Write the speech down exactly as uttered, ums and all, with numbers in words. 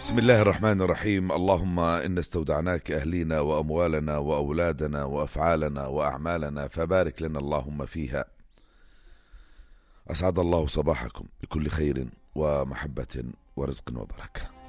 بسم الله الرحمن الرحيم. اللهم إن استودعناك أهلينا وأموالنا وأولادنا وأفعالنا وأعمالنا فبارك لنا اللهم فيها. أسعد الله صباحكم بكل خير ومحبة ورزق وبركة.